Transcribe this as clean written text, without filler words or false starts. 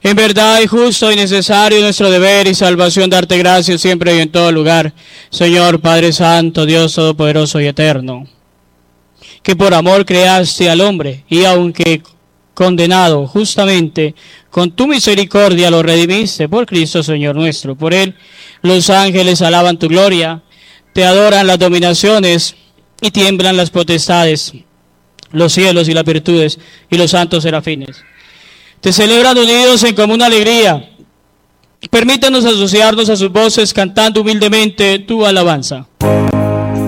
En verdad y justo y necesario nuestro deber y salvación darte gracias siempre y en todo lugar, Señor Padre Santo, Dios Todopoderoso y Eterno, que por amor creaste al hombre y aunque condenado justamente, con tu misericordia lo redimiste por Cristo Señor nuestro. Por él los ángeles alaban tu gloria, te adoran las dominaciones y tiemblan las potestades, los cielos y las virtudes y los santos serafines. Te celebran unidos en común alegría. Permítanos asociarnos a sus voces cantando humildemente tu alabanza.